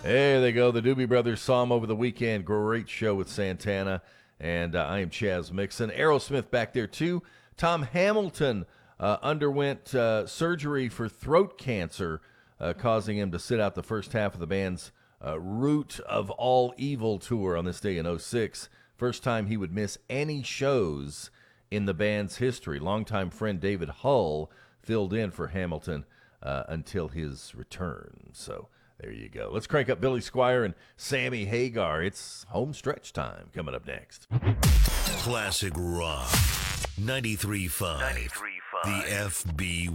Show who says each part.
Speaker 1: There they go. The Doobie Brothers saw him over the weekend. Great show with Santana. And I am Chaz Mixon. Aerosmith back there, too. Tom Hamilton underwent surgery for throat cancer, causing him to sit out the first half of the band's Root of All Evil tour on this day in '06. First time he would miss any shows in the band's history. Longtime friend David Hull filled in for Hamilton until his return. So there you go. Let's crank up Billy Squier and Sammy Hagar. It's home stretch time coming up next.
Speaker 2: Classic Rock 93.5. The FB